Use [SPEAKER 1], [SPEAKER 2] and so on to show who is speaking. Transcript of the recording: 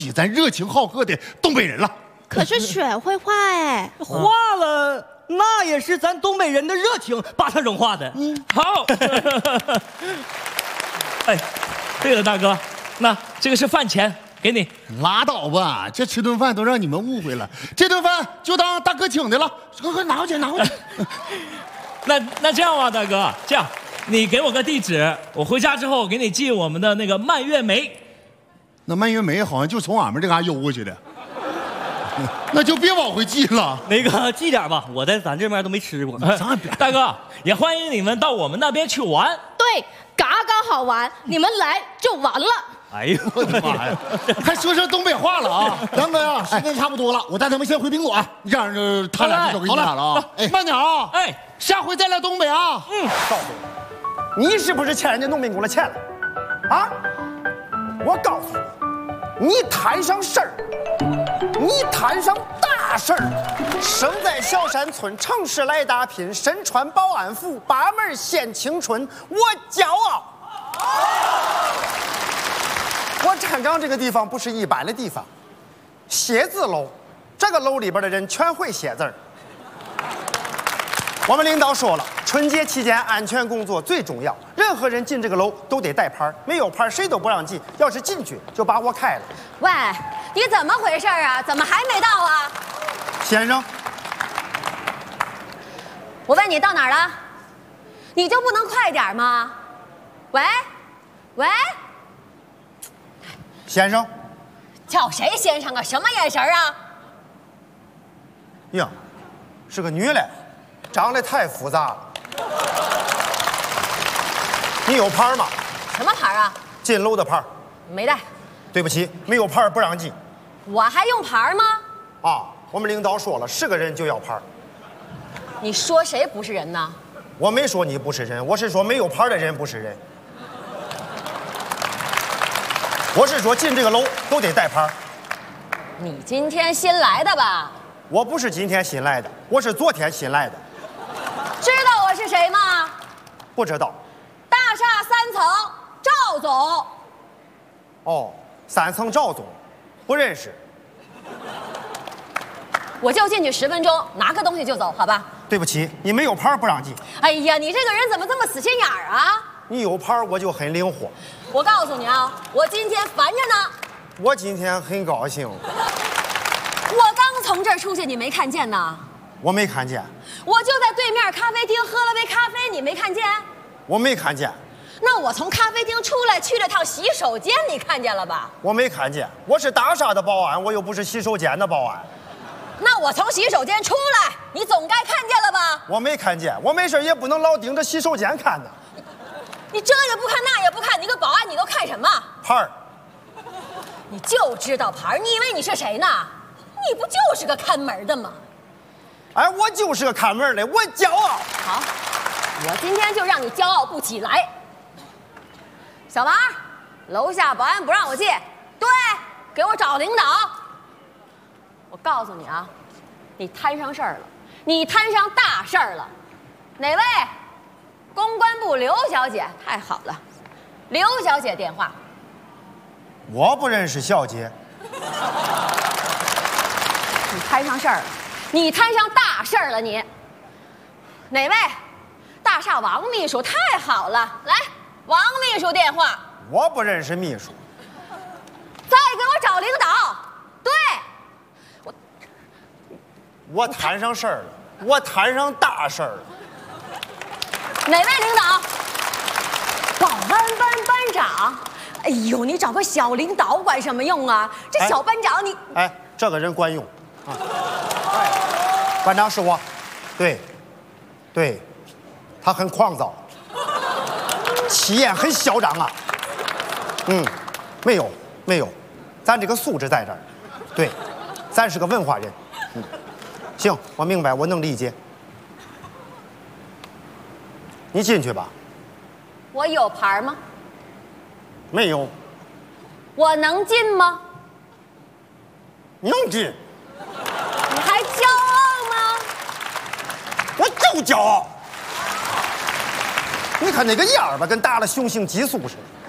[SPEAKER 1] 咱热情好客的东北人了。
[SPEAKER 2] 可是水会化哎，
[SPEAKER 3] 化了。那也是咱东北人的热情把它融化的。
[SPEAKER 4] 好。哎，对了，大哥，那这个是饭钱，给你。
[SPEAKER 1] 拉倒吧，这吃顿饭都让你们误会了，这顿饭就当大哥请的了。快拿回去，拿回去。
[SPEAKER 4] 那这样吧，大哥，这样你给我个地址，我回家之后给你寄我们的那个蔓越莓。
[SPEAKER 1] 那蔓越莓好像就从俺们这嘎邮过去的。那就别往回寄了，
[SPEAKER 3] 那个寄点吧，我在咱这边都没吃过。
[SPEAKER 4] 大哥，也欢迎你们到我们那边去玩。
[SPEAKER 2] 对，嘎嘎好玩，你们来就完了。
[SPEAKER 3] 哎呦
[SPEAKER 1] 我的妈呀，还说上东北话了啊！杨哥呀，时间差不多了，我带他们先回宾馆，这样就他俩就都给你俩了啊！哎，慢点啊！哎，下回再来东北啊！
[SPEAKER 5] 告诉你，你是不是欠人家农民工的钱了？啊！我告诉你，你摊上事儿。你摊上大事儿，生在小山村，城市来打拼，身穿保安服，八门献青春，我骄傲。我站岗这个地方不是一般的地方，写字楼，这个楼里边的人全会写字儿。我们领导说了，春节期间安全工作最重要，任何人进这个楼都得带牌，没有牌谁都不让进，要是进去就把我开了。
[SPEAKER 6] 喂，你怎么回事啊？怎么还没到啊？
[SPEAKER 5] 先生，
[SPEAKER 6] 我问你到哪儿了？你就不能快点吗？喂，喂，
[SPEAKER 5] 先生，
[SPEAKER 6] 叫谁先生啊？什么眼神啊？
[SPEAKER 5] 呀，是个女的。长得太复杂了。你有牌吗？
[SPEAKER 6] 什么牌啊？
[SPEAKER 5] 进楼的牌。
[SPEAKER 6] 没带。
[SPEAKER 5] 对不起，没有牌不让进。
[SPEAKER 6] 我还用牌吗？
[SPEAKER 5] 啊，我们领导说了，是个人就要牌。
[SPEAKER 6] 你说谁不是人呢？
[SPEAKER 5] 我没说你不是人，我是说没有牌的人不是人。我是说进这个楼都得带牌。
[SPEAKER 6] 你今天新来的吧？
[SPEAKER 5] 我不是今天新来的，我是昨天新来的。
[SPEAKER 6] 知道我是谁吗？
[SPEAKER 5] 不知道。
[SPEAKER 6] 大厦3层，赵总。
[SPEAKER 5] 哦，3层赵总，不认识。
[SPEAKER 6] 我就进去10分钟，拿个东西就走，好吧？
[SPEAKER 5] 对不起，你没有牌不让进。
[SPEAKER 6] 哎呀，你这个人怎么这么死心眼儿啊？
[SPEAKER 5] 你有牌我就很灵活。
[SPEAKER 6] 我告诉你啊，我今天烦着呢。
[SPEAKER 5] 我今天很高兴。
[SPEAKER 6] 我刚从这儿出去，你没看见呢？
[SPEAKER 5] 我没看见。
[SPEAKER 6] 我就在对面咖啡厅喝了杯咖啡，你没看见？
[SPEAKER 5] 我没看见。
[SPEAKER 6] 那我从咖啡厅出来，去了趟洗手间，你看见了吧？
[SPEAKER 5] 我没看见。我是大厦的保安，我又不是洗手间的保安。
[SPEAKER 6] 那我从洗手间出来，你总该看见了吧？
[SPEAKER 5] 我没看见，我没事也不能老盯着洗手间看呢。
[SPEAKER 6] 你这也不看，那也不看，你个保安你都看什么？
[SPEAKER 5] 牌儿。
[SPEAKER 6] 你就知道牌儿，你以为你是谁呢？你不就是个看门的吗？
[SPEAKER 5] 哎，我就是个看门的，我骄傲。
[SPEAKER 6] 好，我今天就让你骄傲不起来。小王，楼下保安不让我进，对，给我找领导。我告诉你啊，你摊上事儿了，你摊上大事儿了。哪位？公关部刘小姐，太好了，刘小姐电话。
[SPEAKER 5] 我不认识小姐。
[SPEAKER 6] 你摊上事儿了，你摊上大事儿了，你。哪位？大厦王秘书，太好了，来，王秘书电话。
[SPEAKER 5] 我不认识秘书。
[SPEAKER 6] 再给我找领导。对，
[SPEAKER 5] 我摊上事儿了，我摊上大事儿了。
[SPEAKER 6] 哪位领导？保安班长。哎呦，你找个小领导管什么用啊？这小班长你……
[SPEAKER 5] 哎，这个人管用啊！哎，班长是我，对，他很狂躁，气焰很嚣张啊。没有，咱这个素质在这儿。对，咱是个文化人。行，我明白，我能理解。你进去吧。
[SPEAKER 6] 我有牌吗？
[SPEAKER 5] 没有。
[SPEAKER 6] 我能进吗？
[SPEAKER 5] 能进。
[SPEAKER 6] 你还骄傲吗？
[SPEAKER 5] 我就骄傲。你看那个样儿吧，跟打了雄性激素似的。